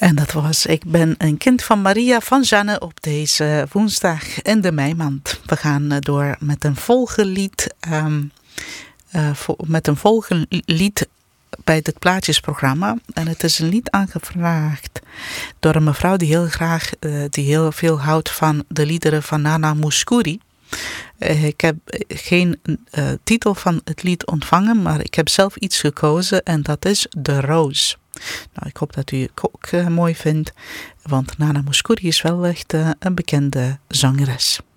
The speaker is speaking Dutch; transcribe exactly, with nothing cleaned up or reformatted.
En dat was Ik ben een kind van Maria van Janne op deze woensdag in de meimaand. We gaan door met een volgelied, um, uh, vo- met een volgelied bij het plaatjesprogramma. En het is een lied aangevraagd door een mevrouw die heel graag, uh, die heel veel houdt van de liederen van Nana Mouskouri. Uh, ik heb geen uh, titel van het lied ontvangen, maar ik heb zelf iets gekozen en dat is De Roos. Nou, ik hoop dat u het ook uh, mooi vindt, want Nana Mouskouri is wel echt uh, een bekende zangeres.